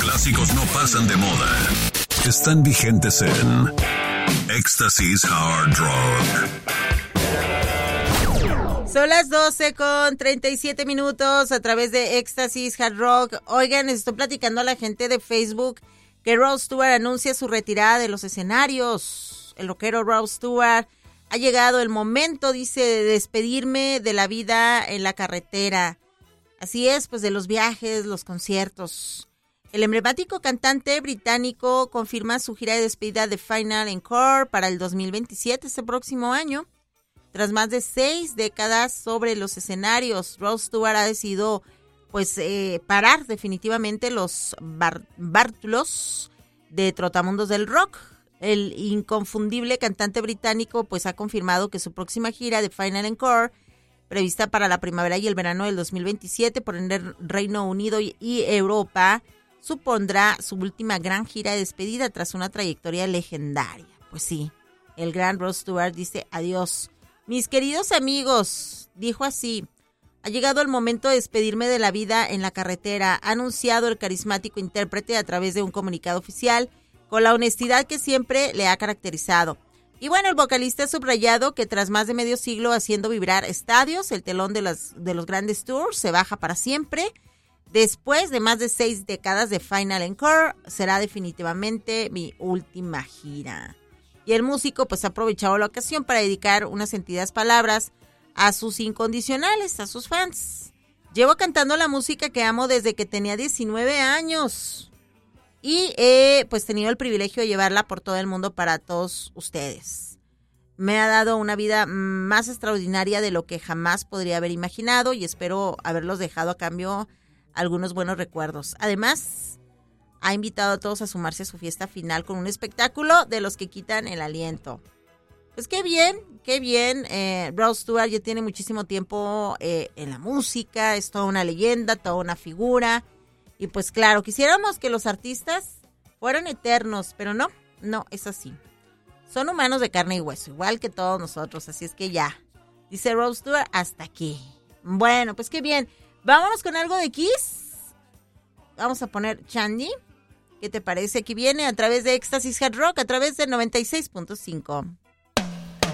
clásicos no pasan de moda. Están vigentes en Éxtasis Hard Rock. Son las 12:37 a través de Éxtasis Hard Rock. Oigan, estoy platicando a la gente de Facebook que Rod Stewart anuncia su retirada de los escenarios. El rockero Rod Stewart: ha llegado el momento, dice, de despedirme de la vida en la carretera. Así es, pues de los viajes, los conciertos. El emblemático cantante británico confirma su gira de despedida de Final Encore para el 2027, este próximo año. Tras más de 6 décadas sobre los escenarios, Rod Stewart ha decidido parar definitivamente los bártulos de trotamundos del rock. El inconfundible cantante británico pues ha confirmado que su próxima gira de Final Encore, prevista para la primavera y el verano del 2027 por el Reino Unido y Europa, supondrá su última gran gira de despedida tras una trayectoria legendaria. Pues sí, el gran Rod Stewart dice adiós. Mis queridos amigos, dijo así: ha llegado el momento de despedirme de la vida en la carretera, ha anunciado el carismático intérprete a través de un comunicado oficial, con la honestidad que siempre le ha caracterizado. Y bueno, el vocalista ha subrayado que tras más de medio siglo haciendo vibrar estadios, el telón de los grandes tours se baja para siempre. Después de más de 6 décadas de Final Encore, será definitivamente mi última gira. Y el músico pues ha aprovechado la ocasión para dedicar unas sentidas palabras a sus incondicionales, a sus fans. Llevo cantando la música que amo desde que tenía 19 años. Y he pues tenido el privilegio de llevarla por todo el mundo para todos ustedes. Me ha dado una vida más extraordinaria de lo que jamás podría haber imaginado y espero haberlos dejado a cambio algunos buenos recuerdos. Además, ha invitado a todos a sumarse a su fiesta final con un espectáculo de los que quitan el aliento. Pues qué bien. Rod Stewart ya tiene muchísimo tiempo en la música, es toda una leyenda, toda una figura. Y pues claro, quisiéramos que los artistas fueran eternos, pero no es así. Son humanos de carne y hueso, igual que todos nosotros, así es que ya. Dice Rod Stewart, hasta aquí. Bueno, pues qué bien. Vámonos con algo de Kiss. Vamos a poner Chandy. ¿Qué te parece? Aquí viene a través de Éxtasis Hard Rock, a través de 96.5.